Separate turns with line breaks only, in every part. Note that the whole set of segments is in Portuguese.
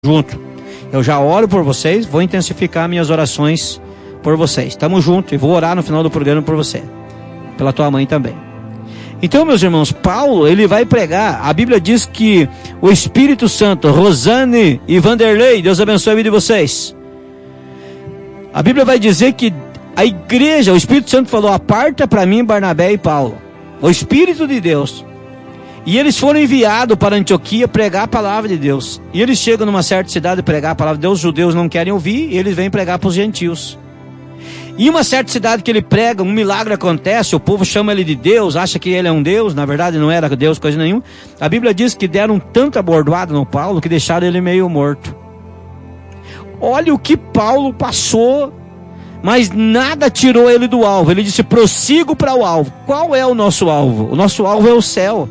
junto. Eu já oro por vocês, vou intensificar minhas orações por vocês. Estamos juntos e vou orar no final do programa por você, pela tua mãe também. Então, meus irmãos, Paulo, ele vai pregar. A Bíblia diz que o Espírito Santo, Rosane e Vanderlei, Deus abençoe a vida de vocês. A Bíblia vai dizer que a igreja, o Espírito Santo falou: aparta para mim Barnabé e Paulo, o Espírito de Deus. E eles foram enviados para Antioquia pregar a palavra de Deus. E eles chegam numa certa cidade pregar a palavra de Deus. Os judeus não querem ouvir, e eles vêm pregar para os gentios. E uma certa cidade que ele prega, um milagre acontece, o povo chama ele de Deus, acha que ele é um Deus, na verdade não era Deus, coisa nenhuma. A Bíblia diz que deram tanta bordoada no Paulo que deixaram ele meio morto. Olha o que Paulo passou, mas nada tirou ele do alvo. Ele disse: prossigo para o alvo. Qual é o nosso alvo? O nosso alvo é o céu.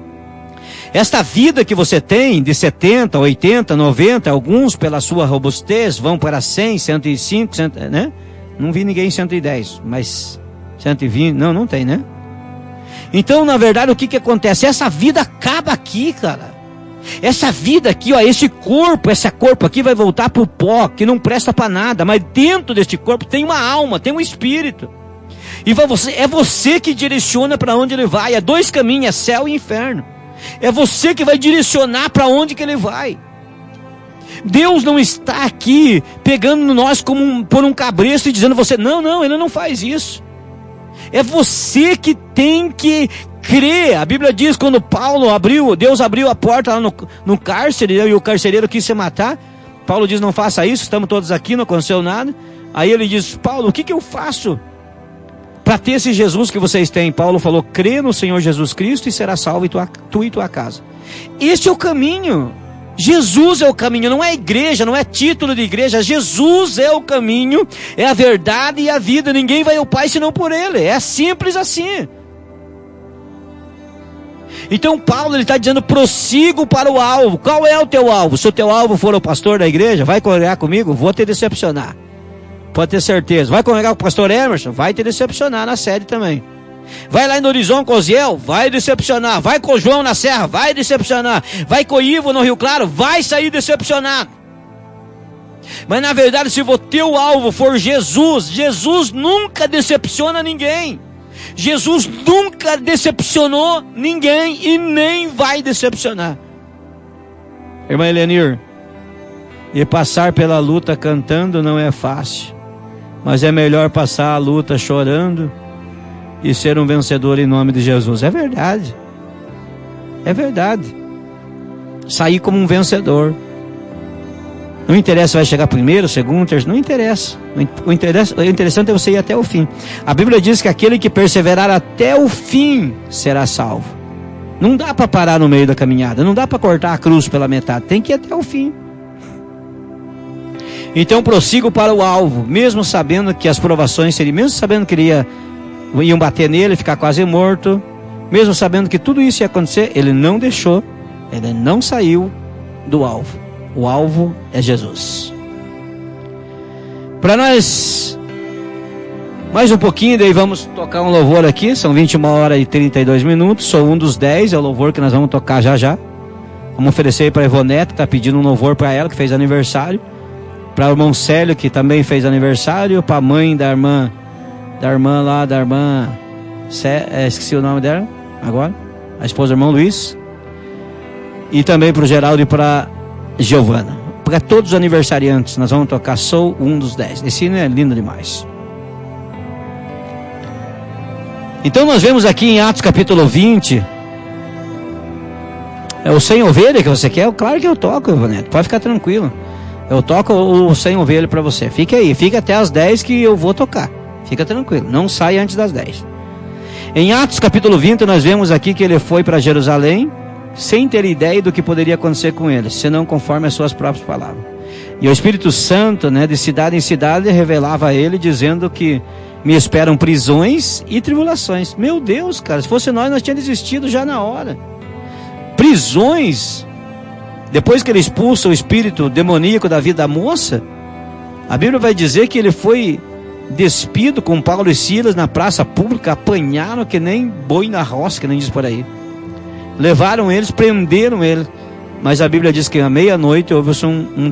Esta vida que você tem, de 70, 80, 90, alguns pela sua robustez vão para 100, 105, 100, né? Não vi ninguém em 110, mas 120, não tem, né? Então, na verdade, o que acontece? Essa vida acaba aqui, cara. Essa vida aqui, ó, esse corpo aqui vai voltar pro pó, que não presta para nada, mas dentro deste corpo tem uma alma, tem um espírito. E é você que direciona para onde ele vai. É dois caminhos, é céu e inferno. É você que vai direcionar para onde que ele vai. Deus não está aqui pegando nós por um cabresto e dizendo você, não, ele não faz isso. É você que tem que crer. A Bíblia diz, quando Deus abriu a porta lá no cárcere, e o carcereiro quis se matar, Paulo diz: não faça isso, estamos todos aqui, não aconteceu nada. Aí ele diz: Paulo, o que eu faço para ter esse Jesus que vocês têm? Paulo falou: crê no Senhor Jesus Cristo e será salvo tu e tua casa. Este é o caminho. Jesus é o caminho, não é igreja, não é título de igreja. Jesus é o caminho, é a verdade e a vida. Ninguém vai ao Pai senão por Ele. É simples assim. Então Paulo está dizendo: prossigo para o alvo. Qual é o teu alvo? Se o teu alvo for o pastor da igreja, vai congregar comigo? Vou te decepcionar. Pode ter certeza. Vai congregar com o pastor Emerson? Vai te decepcionar na sede também. Vai lá em Horizonte com o Ziel? Vai decepcionar. Vai com o João na Serra? Vai decepcionar. Vai com o Ivo no Rio Claro? Vai sair decepcionado. Mas na verdade, se o teu alvo for Jesus, Jesus nunca decepciona ninguém. Jesus nunca decepcionou ninguém e nem vai decepcionar. Irmã Elenir, e passar pela luta cantando não é fácil, mas é melhor passar a luta chorando e ser um vencedor em nome de Jesus. É verdade. É verdade. Sair como um vencedor. Não interessa se vai chegar primeiro, segundo, terceiro, não interessa. O interessante é você ir até o fim. A Bíblia diz que aquele que perseverar até o fim será salvo. Não dá para parar no meio da caminhada, não dá para cortar a cruz pela metade, tem que ir até o fim. Então prossigo para o alvo, mesmo sabendo que as provações seriam, mesmo sabendo que iam bater nele, ficar quase morto, mesmo sabendo que tudo isso ia acontecer, ele não deixou, ele não saiu do alvo. O alvo é Jesus. Para nós, mais um pouquinho, daí vamos tocar um louvor aqui. São 21h32. Sou um dos 10, é o louvor que nós vamos tocar já. Vamos oferecer para a Ivonete, que está pedindo um louvor para ela, que fez aniversário. Para o irmão Célio, que também fez aniversário. Para a mãe da irmã esqueci o nome dela agora, a esposa do irmão Luiz. E também para o Geraldo e para Giovana. Para todos os aniversariantes, nós vamos tocar Sou um dos 10. Esse hino é lindo demais. Então nós vemos aqui em Atos capítulo 20. É o Sem Ovelha que você quer? Claro que eu toco, Ivanete, pode ficar tranquilo. Eu toco o Sem Ovelha para você. Fique aí, fica até as 10 que eu vou tocar. Fica tranquilo, não sai antes das 10. Em Atos capítulo 20 nós vemos aqui que ele foi para Jerusalém sem ter ideia do que poderia acontecer com ele, senão conforme as suas próprias palavras. E o Espírito Santo, de cidade em cidade, revelava a ele, dizendo que me esperam prisões e tribulações. Meu Deus, cara, se fosse nós tínhamos desistido já na hora. Prisões. Depois que ele expulsa o espírito demoníaco da vida da moça, a Bíblia vai dizer que ele foi despido com Paulo e Silas na praça pública, apanharam que nem boi na roça, que nem diz por aí. Levaram eles, prenderam ele. mas a Bíblia diz que à meia-noite houve um